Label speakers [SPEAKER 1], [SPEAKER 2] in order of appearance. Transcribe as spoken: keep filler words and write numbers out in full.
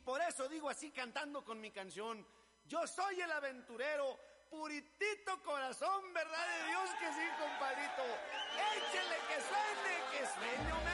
[SPEAKER 1] por eso digo así cantando con mi canción: yo soy el aventurero, puritito corazón, verdad de Dios que sí, compadrito. Échele que suene, que sueño.